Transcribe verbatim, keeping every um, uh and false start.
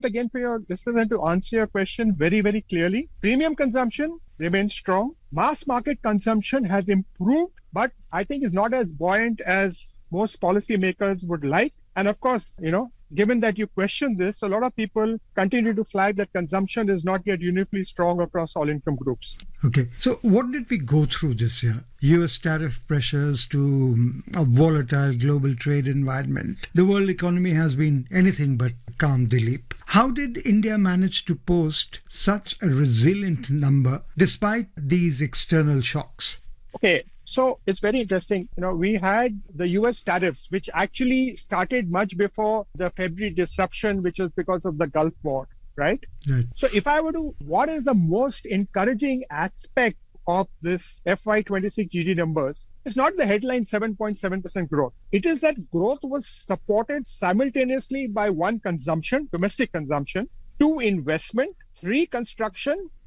again for your listeners and to answer your question very, very clearly, premium consumption remains strong. Mass market consumption has improved, but I think is not as buoyant as most policymakers would like. And of course, you know, given that you question this, a lot of people continue to flag that consumption is not yet uniformly strong across all income groups. Okay. So what did we go through this year? U S tariff pressures to a volatile global trade environment. The world economy has been anything but calm, Dilip. How did India manage to post such a resilient number despite these external shocks? Okay, so it's very interesting. You know, we had the U S tariffs, which actually started much before the February disruption, which was because of the Gulf War, right? Right. So if I were to, what is the most encouraging aspect of this F Y twenty-six G D numbers? It's not the headline seven point seven percent growth. It is that growth was supported simultaneously by one, consumption, domestic consumption, two, investment, three, construction,